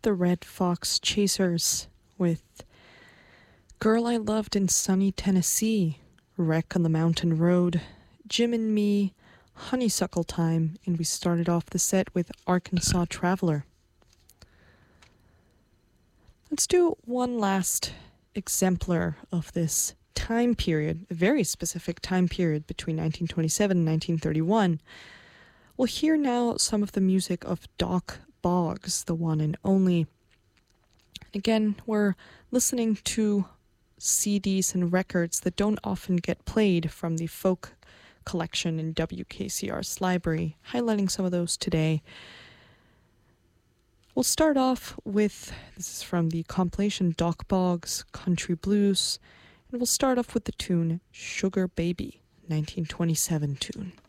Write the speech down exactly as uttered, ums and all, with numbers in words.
the Red Fox Chasers with Girl I Loved in Sunny Tennessee, Wreck on the Mountain Road, Jim and Me, Honeysuckle Time, and we started off the set with Arkansas Traveler. Let's do one last exemplar of this time period, a very specific time period between nineteen twenty-seven and nineteen thirty-one. We'll hear now some of the music of Doc Boggs, the one and only. Again, we're listening to C Ds and records that don't often get played from the folk collection in W K C R's library, highlighting some of those today. We'll start off with, this is from the compilation Doc Boggs Country Blues, and we'll start off with the tune Sugar Baby, nineteen twenty-seven tune.